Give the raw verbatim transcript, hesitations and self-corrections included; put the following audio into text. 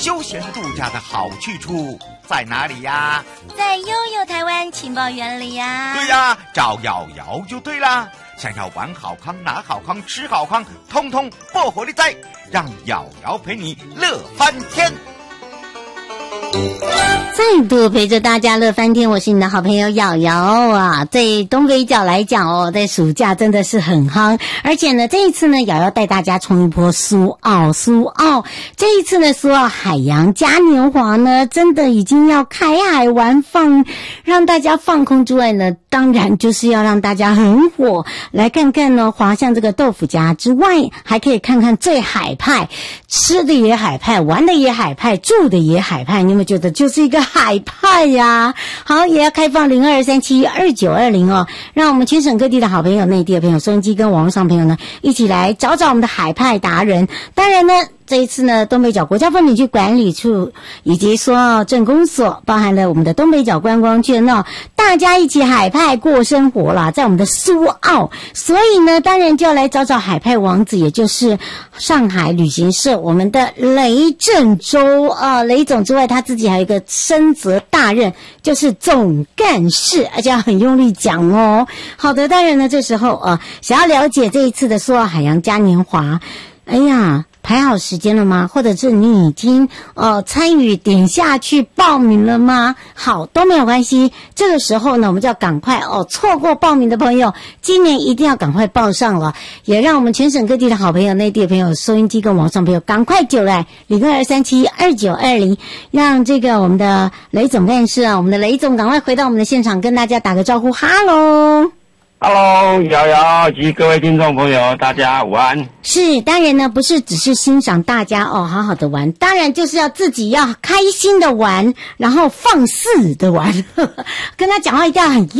休闲度假的好去处在哪里呀？ 在悠悠台湾情报园里呀。 对呀，找瑶瑶就对啦。想要玩好康、拿好康、吃好康，通通破火力在，让瑶瑶陪你乐翻天。 再度陪着大家乐翻天，我是你的好朋友瑶瑶啊。在东北角来讲哦，在暑假真的是很夯，而且呢，这一次呢，瑶瑶带大家冲一波苏澳，苏澳这一次呢，苏澳海洋嘉年华呢，真的已经要开海玩放，让大家放空之外呢，当然就是要让大家很火，来看看呢，滑向这个豆腐家之外，还可以看看最海派，吃的也海派，玩的也海派，住的也海派，你有没有觉得就是一个海派呀？好，也要开放零二三七二九二零哦，让我们全省各地的好朋友、内地的朋友、收音机跟网络上朋友呢，一起来找找我们的海派达人。当然呢，这一次呢，东北角国家风景区管理处以及苏澳镇公所，包含了我们的东北角观光圈哦，大家一起海派过生活啦，在我们的苏澳，所以呢，当然就要来找找海派王子，也就是上海旅行社我们的雷振洲啊，雷总之外，他自己还有一个深责大任，就是总干事，而且要很用力讲哦。好的，当然呢，这时候啊，想要了解这一次的苏澳海洋嘉年华，哎呀。排好时间了吗？或者是你已经呃参与点下去报名了吗？好，都没有关系。这个时候呢，我们就要赶快哦，错过报名的朋友，今年一定要赶快报上了，也让我们全省各地的好朋友、内地的朋友、收音机跟网上朋友赶快就来零二三七二九二零，让这个我们的雷总干事啊，我们的雷总赶快回到我们的现场，跟大家打个招呼，哈喽。 Hello， 瑶瑶及各位听众朋友，大家午安。 是，当然呢，不是只是欣赏大家哦，好好的玩，当然就是要自己要开心的玩，然后放肆的玩，跟他讲话一定要很